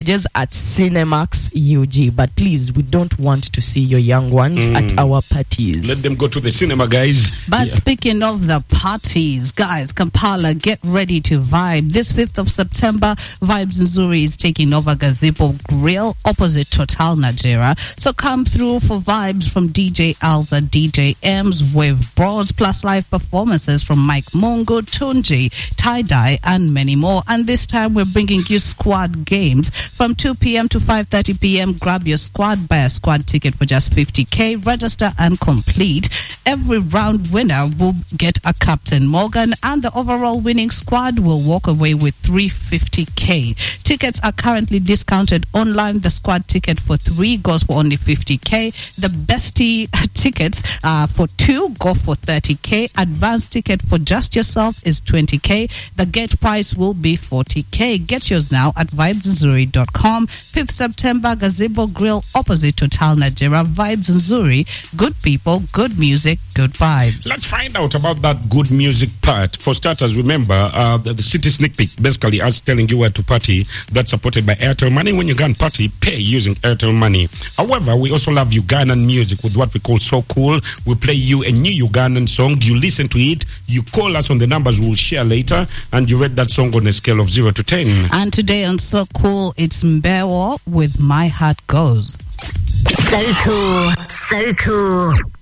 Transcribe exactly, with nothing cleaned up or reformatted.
messages at Cinemax U G. But please, we don't want to see your young ones mm. at our parties. Let them go to the cinema, guys. But yeah. speaking of the parties, guys, Kampala, get ready to vibe. This fifth of September, Vibes Nzuri is taking over Gazebo Grill opposite Total Nigeria. So come through for vibes from D J Alza, D J M's, Wave Bros, plus live performances from Mike Mungo, Tunji, Tie-Dye, and many more. And this time we're bringing you squad games from two p.m. to five thirty p.m. Grab your squad, buy a squad ticket for just fifty k, register and complete. Every round winner will get a Captain Morgan, and the overall winning squad will walk away with three hundred fifty k. Tickets are currently discounted online. The squad ticket for three goes for only fifty k. The bestie tickets uh, for two go for thirty k. Advanced ticket for just yourself is twenty k. The gate price will be forty k. Get yours now at vibes nzuri dot com. fifth September, Gazebo Grill opposite Total Nigeria. Vibes Nzuri, good people, good music, good vibes. Let's find out about that good music part. For starters, remember uh, the, the city sneak peek, basically us telling you where to party. That's supported by Airtel Money. When you go and party, pay using Airtel Money. However, we also love Ugandan music with what we call So Cool. We play you a new Ugandan song. You listen to it. You call us on the numbers we'll share later, and you rate that song on a scale of zero to ten. And today on So Cool, it's Mbewo with My Heart Goes. So cool, so cool.